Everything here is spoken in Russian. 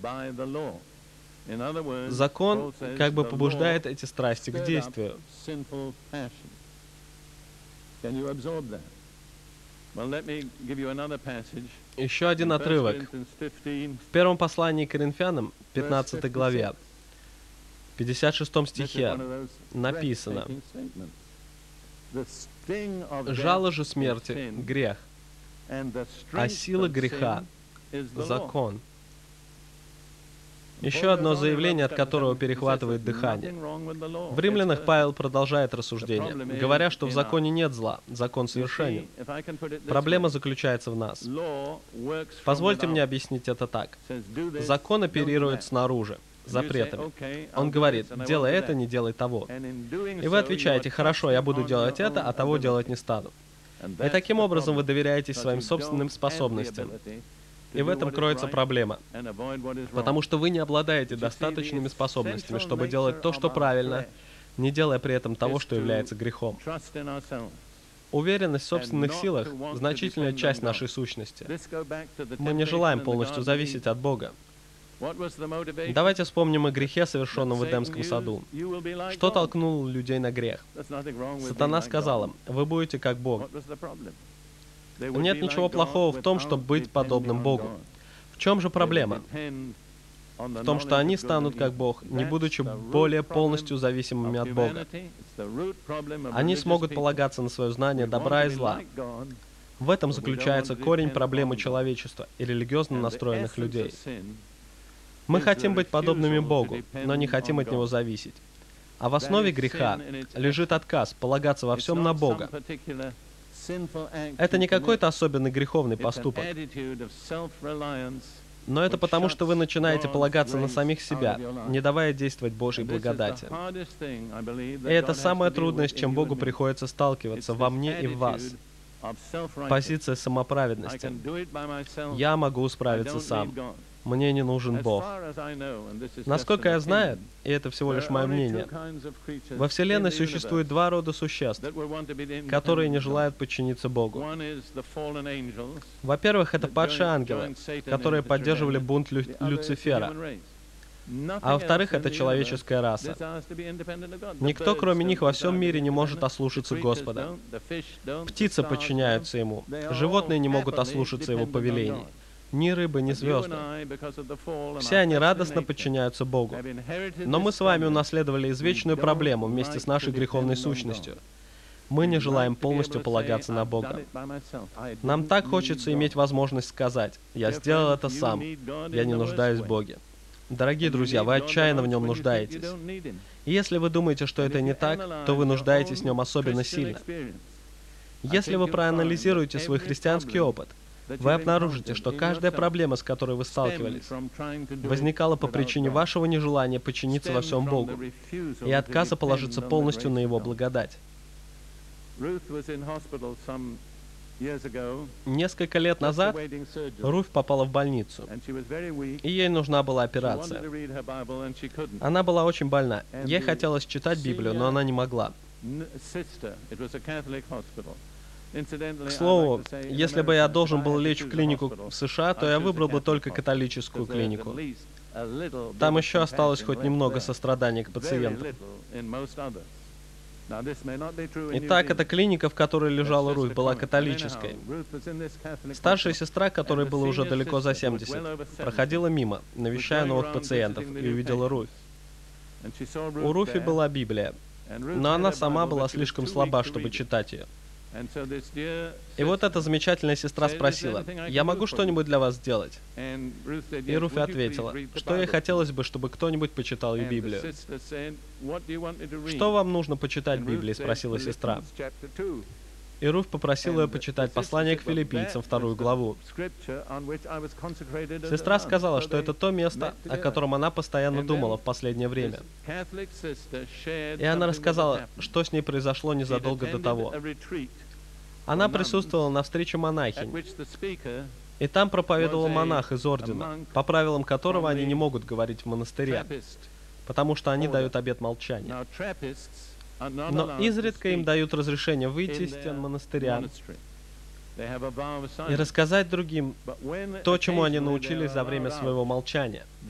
Закон как бы побуждает эти страсти к действию. Еще один отрывок. В первом послании к Коринфянам, 15 главе, 56 стихе написано: «Жало же смерти — грех, а сила греха — закон». Еще одно заявление, от которого перехватывает дыхание. В Римлянах Павел продолжает рассуждение, говоря, что в законе нет зла, закон совершенен. Проблема заключается в нас. Позвольте мне объяснить это так. Закон оперирует снаружи, запретами. Он говорит: делай это, не делай того. И вы отвечаете: хорошо, я буду делать это, а того делать не стану. И таким образом вы доверяетесь своим собственным способностям. И в этом кроется проблема, потому что вы не обладаете достаточными способностями, чтобы делать то, что правильно, не делая при этом того, что является грехом. Уверенность в собственных силах – значительная часть нашей сущности. Мы не желаем полностью зависеть от Бога. Давайте вспомним о грехе, совершенном в Эдемском саду. Что толкнуло людей на грех? Сатана сказал им: «Вы будете как Бог». Нет ничего плохого в том, чтобы быть подобным Богу. В чем же проблема? В том, что они станут как Бог, не будучи более полностью зависимыми от Бога. Они смогут полагаться на свое знание добра и зла. В этом заключается корень проблемы человечества и религиозно настроенных людей. Мы хотим быть подобными Богу, но не хотим от Него зависеть. А в основе греха лежит отказ полагаться во всем на Бога. Это не какой-то особенный греховный поступок, но это потому, что вы начинаете полагаться на самих себя, не давая действовать Божьей благодати. И это самое трудное, с чем Богу приходится сталкиваться во мне и в вас. Позиция самоправедности. Я могу справиться сам. Мне не нужен Бог. Насколько я знаю, и это всего лишь мое мнение, во Вселенной существует два рода существ, которые не желают подчиниться Богу. Во-первых, это падшие ангелы, которые поддерживали бунт Люцифера. А во-вторых, это человеческая раса. Никто, кроме них, во всем мире не может ослушаться Господа. Птицы подчиняются Ему, животные не могут ослушаться Его повелений. Ни рыбы, ни звезды. Все они радостно подчиняются Богу. Но мы с вами унаследовали извечную проблему вместе с нашей греховной сущностью. Мы не желаем полностью полагаться на Бога. Нам так хочется иметь возможность сказать: «Я сделал это сам, я не нуждаюсь в Боге». Дорогие друзья, вы отчаянно в Нем нуждаетесь. И если вы думаете, что это не так, то вы нуждаетесь в Нем особенно сильно. Если вы проанализируете свой христианский опыт, вы обнаружите, что каждая проблема, с которой вы сталкивались, возникала по причине вашего нежелания подчиниться во всем Богу и отказа положиться полностью на Его благодать. Несколько лет назад Руфь попала в больницу, и ей нужна была операция. Она была очень больна. Ей хотелось читать Библию, но она не могла. К слову, если бы я должен был лечь в клинику в США, то я выбрал бы только католическую клинику. Там еще осталось хоть немного сострадания к пациентам. Итак, эта клиника, в которой лежала Руфь, была католической. Старшая сестра, которой было уже далеко за 70, проходила мимо, навещая новых пациентов, и увидела Руфь. У Руфи была Библия, но она сама была слишком слаба, чтобы читать ее. И вот эта замечательная сестра спросила: «Я могу что-нибудь для вас сделать?» И Руфи ответила, что ей хотелось бы, чтобы кто-нибудь почитал ее Библию. «Что вам нужно почитать в Библии?» — спросила сестра. И Руфь попросила ее почитать послание к филиппийцам, 2 главу. Сестра сказала, что это то место, о котором она постоянно думала в последнее время. И она рассказала, что с ней произошло незадолго до того. Она присутствовала на встрече монахинь, и там проповедовал монах из ордена, по правилам которого они не могут говорить в монастыре, потому что они дают обет молчания. Но изредка им дают разрешение выйти из стен монастыря и рассказать другим то, чему они научились за время своего молчания.